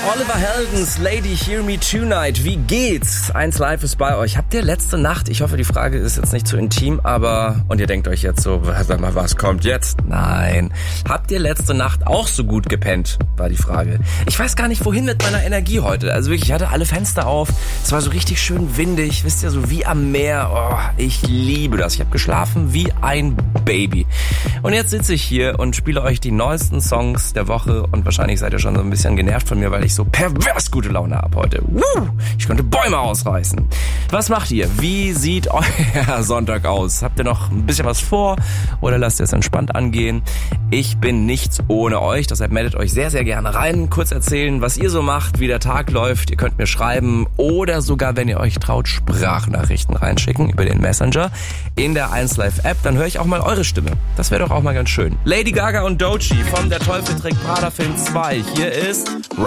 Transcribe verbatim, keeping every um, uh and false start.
Oliver Heldens, Lady Hear Me Tonight. Wie geht's? Eins Live ist bei euch. Habt ihr letzte Nacht, ich hoffe, die Frage ist jetzt nicht zu intim, aber, und ihr denkt euch jetzt so, sag mal, was kommt jetzt? Nein. Habt ihr letzte Nacht auch so gut gepennt? War die Frage. Ich weiß gar nicht, wohin mit meiner Energie heute. Also wirklich, ich hatte alle Fenster auf. Es war so richtig schön windig. Wisst ihr, so wie am Meer. Oh, ich liebe das. Ich habe geschlafen wie ein Baby. Und jetzt sitze ich hier und spiele euch die neuesten Songs der Woche. Und wahrscheinlich seid ihr schon so ein bisschen genervt von mir, weil ich so pervers gute Laune habe heute. Woo! Ich könnte Bäume ausreißen. Was macht ihr? Wie sieht euer Sonntag aus? Habt ihr noch ein bisschen was vor oder lasst ihr es entspannt angehen? Ich bin nichts ohne euch, deshalb meldet euch sehr, sehr gerne rein. Kurz erzählen, was ihr so macht, wie der Tag läuft. Ihr könnt mir schreiben oder sogar, wenn ihr euch traut, Sprachnachrichten reinschicken über den Messenger in der eins Live App. Dann höre ich auch mal eure Stimme. Das wäre doch auch mal ganz schön. Lady Gaga und Doechii von Der Teufel trägt Prada Film zwei. Hier ist